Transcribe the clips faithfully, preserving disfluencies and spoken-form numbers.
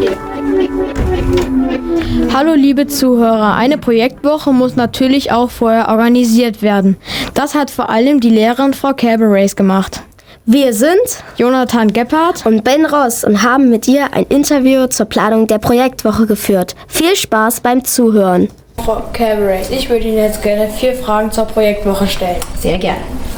Hallo liebe Zuhörer, eine Projektwoche muss natürlich auch vorher organisiert werden. Das hat vor allem die Lehrerin Frau Cabarets gemacht. Wir sind Jonathan Gebhardt und Ben Ross und haben mit ihr ein Interview zur Planung der Projektwoche geführt. Viel Spaß beim Zuhören. Frau Cabarets, ich würde Ihnen jetzt gerne vier Fragen zur Projektwoche stellen. Sehr gerne.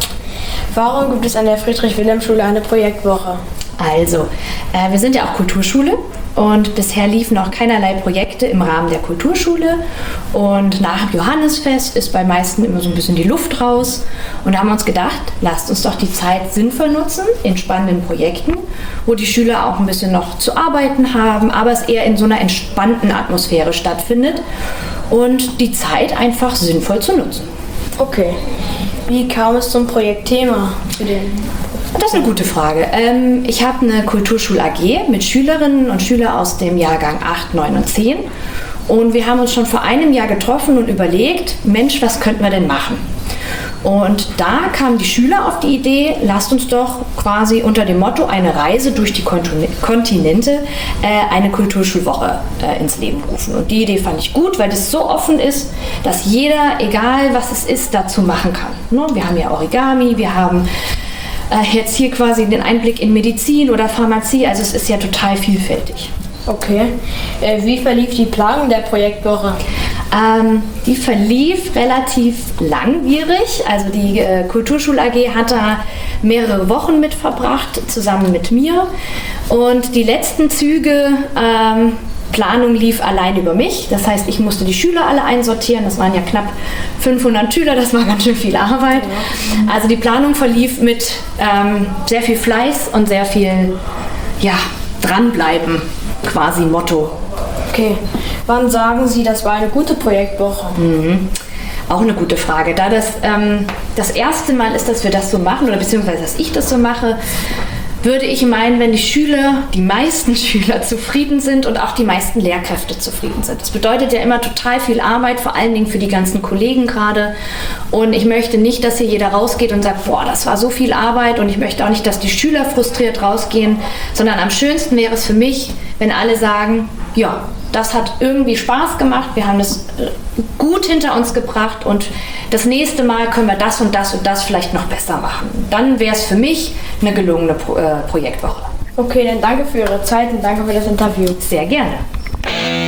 Warum gibt es an der Friedrich-Wilhelm-Schule eine Projektwoche? Also, äh, wir sind ja auch Kulturschule und bisher liefen auch keinerlei Projekte im Rahmen der Kulturschule. Und nach dem Johannisfest ist bei meisten immer so ein bisschen die Luft raus. Und da haben wir uns gedacht, lasst uns doch die Zeit sinnvoll nutzen in spannenden Projekten, wo die Schüler auch ein bisschen noch zu arbeiten haben, aber es eher in so einer entspannten Atmosphäre stattfindet und die Zeit einfach sinnvoll zu nutzen. Okay. Wie kam es zum Projektthema für den? Das ist eine gute Frage. Ähm, ich habe eine Kulturschul-A G mit Schülerinnen und Schülern aus dem Jahrgang acht, neun und zehn. Und wir haben uns schon vor einem Jahr getroffen und überlegt, Mensch, was könnten wir denn machen? Und da kamen die Schüler auf die Idee, lasst uns doch quasi unter dem Motto eine Reise durch die Kontinente äh, eine Kulturschulwoche äh, ins Leben rufen. Und die Idee fand ich gut, weil das so offen ist, dass jeder, egal was es ist, dazu machen kann. Ne? Wir haben ja Origami, wir haben äh, jetzt hier quasi den Einblick in Medizin oder Pharmazie, also es ist ja total vielfältig. Okay. Äh, wie verlief die Planung der Projektwoche? Ähm, die verlief relativ langwierig. Also die äh, Kulturschul-A G hat da mehrere Wochen mit verbracht, zusammen mit mir. Und die letzten Züge, ähm, Planung lief allein über mich. Das heißt, ich musste die Schüler alle einsortieren. Das waren ja knapp fünfhundert Schüler, das war ganz schön viel Arbeit. Also die Planung verlief mit ähm, sehr viel Fleiß und sehr viel ja, dranbleiben. Quasi Motto. Okay. Wann sagen Sie, das war eine gute Projektwoche? Mhm. Auch eine gute Frage. Da das ähm, das erste Mal ist, dass wir das so machen, oder beziehungsweise dass ich das so mache, würde ich meinen, wenn die Schüler, die meisten Schüler zufrieden sind und auch die meisten Lehrkräfte zufrieden sind. Das bedeutet ja immer total viel Arbeit, vor allen Dingen für die ganzen Kollegen gerade. Und ich möchte nicht, dass hier jeder rausgeht und sagt, boah, das war so viel Arbeit. Und ich möchte auch nicht, dass die Schüler frustriert rausgehen, sondern am schönsten wäre es für mich, wenn alle sagen, ja, das hat irgendwie Spaß gemacht, wir haben das gut hinter uns gebracht und das nächste Mal können wir das und das und das vielleicht noch besser machen. Dann wäre es für mich eine gelungene Pro- äh, Projektwoche. Okay, dann danke für Ihre Zeit und danke für das Interview. Sehr gerne.